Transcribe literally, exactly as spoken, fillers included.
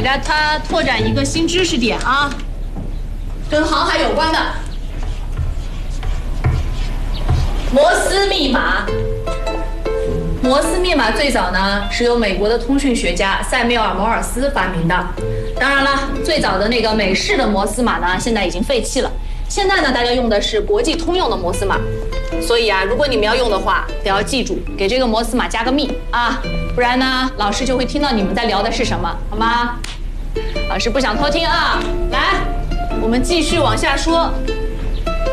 家他拓展一个新知识点啊，跟航海有关的摩斯密码。摩斯密码最早呢是由美国的通讯学家塞缪尔·摩尔斯发明的。当然了，最早的那个美式的摩斯码呢，现在已经废弃了。现在呢，大家用的是国际通用的摩斯码。所以啊，如果你们要用的话，得要记住给这个摩斯码加个密啊，不然呢，老师就会听到你们在聊的是什么，好吗？老师不想偷听啊。来，我们继续往下说。